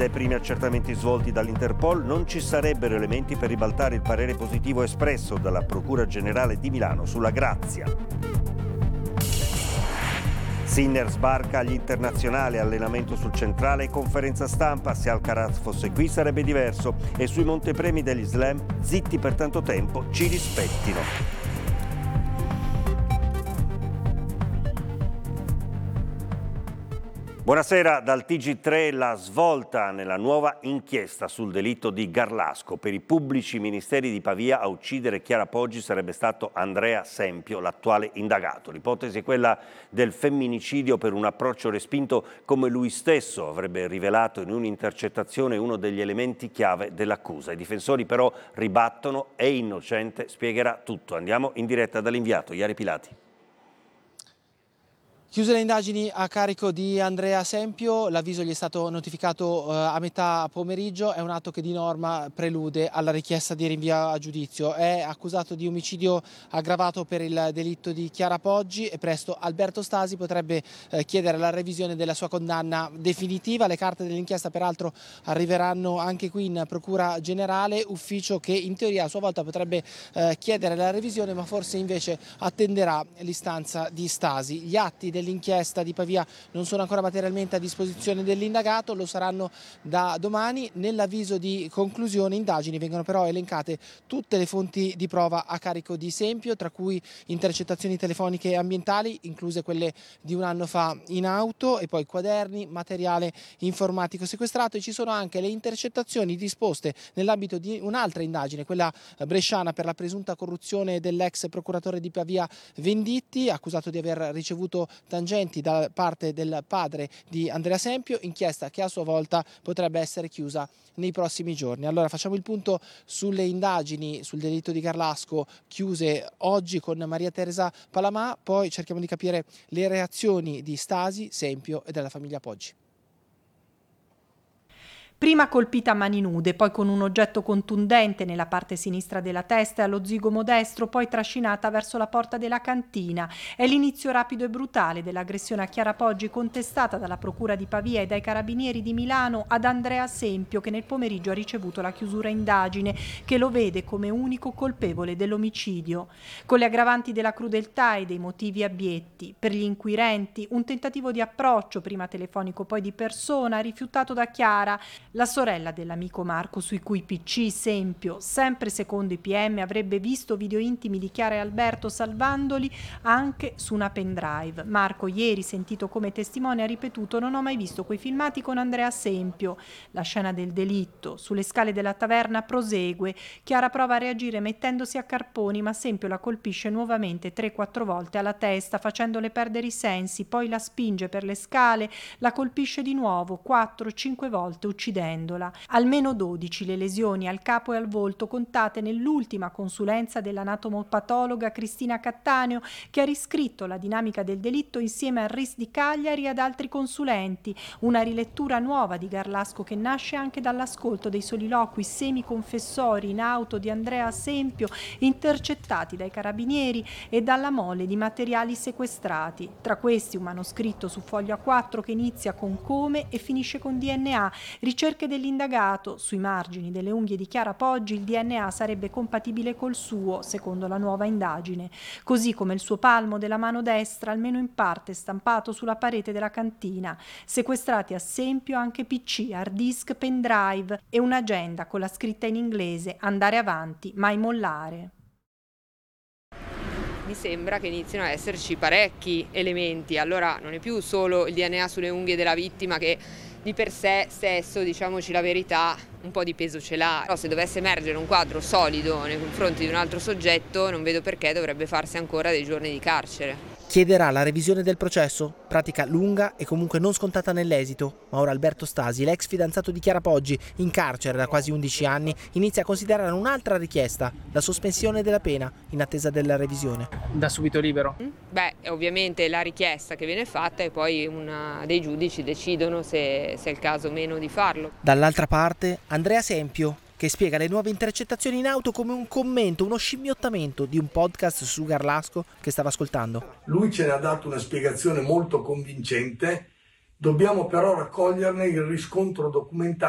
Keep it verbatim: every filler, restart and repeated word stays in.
dai primi accertamenti svolti dall'Interpol non ci sarebbero elementi per ribaltare il parere positivo espresso dalla Procura Generale di Milano sulla Grazia. Sinner sbarca agli internazionali, allenamento sul centrale e conferenza stampa. Se Alcaraz fosse qui sarebbe diverso e sui montepremi degli slam, zitti per tanto tempo, ci rispettino. Buonasera, dal T G tre la svolta nella nuova inchiesta sul delitto di Garlasco. Per i pubblici ministeri di Pavia a uccidere Chiara Poggi sarebbe stato Andrea Sempio, l'attuale indagato. L'ipotesi è quella del femminicidio per un approccio respinto, come lui stesso avrebbe rivelato in un'intercettazione, uno degli elementi chiave dell'accusa. I difensori però ribattono, è innocente, spiegherà tutto. Andiamo in diretta dall'inviato Iari Pilati. Chiuse le indagini a carico di Andrea Sempio, l'avviso gli è stato notificato eh, a metà pomeriggio, è un atto che di norma prelude alla richiesta di rinvio a giudizio. È accusato di omicidio aggravato per il delitto di Chiara Poggi e presto Alberto Stasi potrebbe eh, chiedere la revisione della sua condanna definitiva. Le carte dell'inchiesta peraltro arriveranno anche qui in Procura Generale, ufficio che in teoria a sua volta potrebbe eh, chiedere la revisione, ma forse invece attenderà l'istanza di Stasi. Gli atti dell'inchiesta di Pavia non sono ancora materialmente a disposizione dell'indagato, lo saranno da domani. Nell'avviso di conclusione indagini vengono però elencate tutte le fonti di prova a carico di Sempio, tra cui intercettazioni telefoniche e ambientali, incluse quelle di un anno fa in auto, e poi quaderni, materiale informatico sequestrato, e ci sono anche le intercettazioni disposte nell'ambito di un'altra indagine, quella bresciana, per la presunta corruzione dell'ex procuratore di Pavia Venditti, accusato di aver ricevuto tangenti da parte del padre di Andrea Sempio, inchiesta che a sua volta potrebbe essere chiusa nei prossimi giorni. Allora facciamo il punto sulle indagini sul delitto di Garlasco chiuse oggi con Maria Teresa Palamà, poi cerchiamo di capire le reazioni di Stasi, Sempio e della famiglia Poggi. Prima colpita a mani nude, poi con un oggetto contundente nella parte sinistra della testa e allo zigomo destro, poi trascinata verso la porta della cantina. È l'inizio rapido e brutale dell'aggressione a Chiara Poggi, contestata dalla Procura di Pavia e dai Carabinieri di Milano ad Andrea Sempio, che nel pomeriggio ha ricevuto la chiusura indagine che lo vede come unico colpevole dell'omicidio. Con le aggravanti della crudeltà e dei motivi abietti. Per gli inquirenti un tentativo di approccio, prima telefonico poi di persona, rifiutato da Chiara, la sorella dell'amico Marco, sui cui P C Sempio, sempre secondo i P M, avrebbe visto video intimi di Chiara e Alberto, salvandoli anche su una pendrive. Marco, ieri sentito come testimone, ha ripetuto: non ho mai visto quei filmati con Andrea Sempio. La scena del delitto sulle scale della taverna prosegue. Chiara prova a reagire mettendosi a carponi, ma Sempio la colpisce nuovamente tre quattro volte alla testa, facendole perdere i sensi, poi la spinge per le scale, la colpisce di nuovo quattro cinque volte, uccidendola. Almeno dodici le lesioni al capo e al volto contate nell'ultima consulenza dell'anatomopatologa Cristina Cattaneo, che ha riscritto la dinamica del delitto insieme al R I S di Cagliari e ad altri consulenti. Una rilettura nuova di Garlasco che nasce anche dall'ascolto dei soliloqui semiconfessori in auto di Andrea Sempio, intercettati dai carabinieri, e dalla mole di materiali sequestrati. Tra questi un manoscritto su foglio A quattro che inizia con come e finisce con D N A. Ricerche dell'indagato: sui margini delle unghie di Chiara Poggi il D N A sarebbe compatibile col suo, secondo la nuova indagine, così come il suo palmo della mano destra, almeno in parte stampato sulla parete della cantina. Sequestrati a Sempio anche P C, hard disk, pendrive e un'agenda con la scritta in inglese: andare avanti, mai mollare. Mi sembra che iniziano a esserci parecchi elementi, allora non è più solo il D N A sulle unghie della vittima, che di per sé stesso, diciamoci la verità, un po' di peso ce l'ha. Però se dovesse emergere un quadro solido nei confronti di un altro soggetto, non vedo perché dovrebbe farsi ancora dei giorni di carcere. Chiederà la revisione del processo, pratica lunga e comunque non scontata nell'esito, ma ora Alberto Stasi, l'ex fidanzato di Chiara Poggi, in carcere da quasi undici anni, inizia a considerare un'altra richiesta, la sospensione della pena, in attesa della revisione. Da subito libero? Beh, ovviamente la richiesta che viene fatta e poi una dei giudici decidono se, se è il caso o meno di farlo. Dall'altra parte Andrea Sempio, che spiega le nuove intercettazioni in auto come un commento, uno scimmiottamento di un podcast su Garlasco che stava ascoltando. Lui ce ne ha dato una spiegazione molto convincente, dobbiamo però raccoglierne il riscontro documentario.